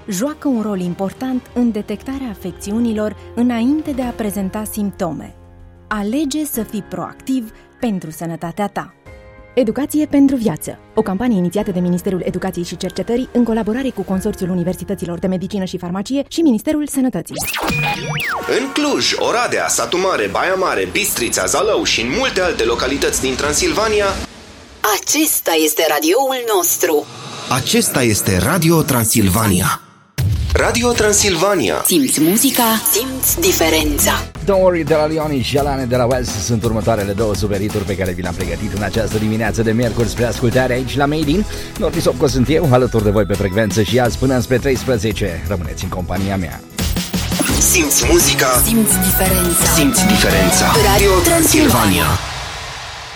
joacă un rol important în detectarea afecțiunilor înainte de a prezenta simptome. Alege să fii proactiv pentru sănătatea ta. Educație pentru viață, o campanie inițiată de Ministerul Educației și Cercetării în colaborare cu Consorțiul Universităților de Medicină și Farmacie și Ministerul Sănătății. În Cluj, Oradea, Satu Mare, Baia Mare, Bistrița, Zalău și în multe alte localități din Transilvania, acesta este radioul nostru. Acesta este Radio Transilvania. Radio Transilvania. Simți muzica, simți diferența. Don't Worry de la Leoni și Alane de la Wells sunt următoarele două superhituri pe care vi le-am pregătit în această dimineață de miercuri spre ascultare aici la Made in. Nordi Sopco sunt eu, alături de voi pe frecvență și azi până spre 13. Rămâneți în compania mea. Simți muzica, simți diferența. simți diferența. Radio Transilvania.